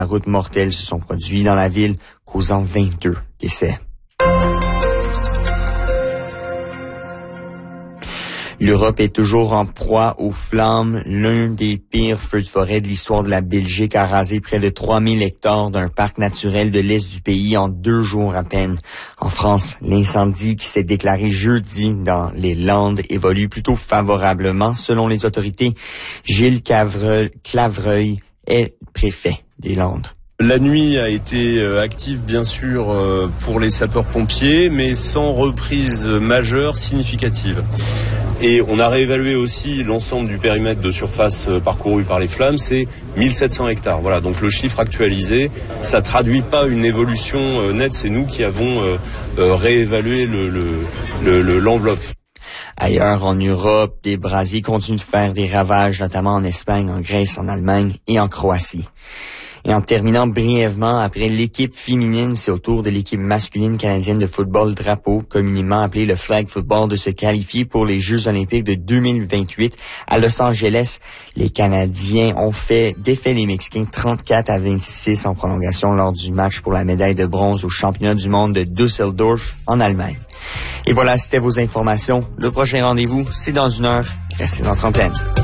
routes mortelles se sont produits dans la ville, causant 22 décès. L'Europe est toujours en proie aux flammes. L'un des pires feux de forêt de l'histoire de la Belgique a rasé près de 3000 hectares d'un parc naturel de l'Est du pays en 2 jours à peine. En France, l'incendie qui s'est déclaré jeudi dans les Landes évolue plutôt favorablement selon les autorités. Gilles Clavreuil est préfet des Landes. La nuit a été active, bien sûr, pour les sapeurs-pompiers, mais sans reprise majeure significative. Et on a réévalué aussi l'ensemble du périmètre de surface parcouru par les flammes, c'est 1700 hectares. Voilà, donc le chiffre actualisé, ça traduit pas une évolution nette, c'est nous qui avons réévalué l'enveloppe. Ailleurs en Europe, des brasiers continuent de faire des ravages, notamment en Espagne, en Grèce, en Allemagne et en Croatie. Et en terminant brièvement, après l'équipe féminine, c'est au tour de l'équipe masculine canadienne de football drapeau, communément appelée le flag football, de se qualifier pour les Jeux olympiques de 2028 à Los Angeles. Les Canadiens ont défait les Mexicains 34-26 en prolongation lors du match pour la médaille de bronze au championnat du monde de Düsseldorf en Allemagne. Et voilà, c'était vos informations. Le prochain rendez-vous, c'est dans 1 heure. Restez dans Trentaine.